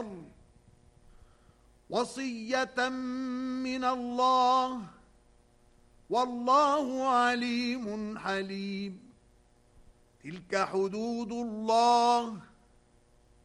البر وصية من الله والله عليم حليم تلك حدود الله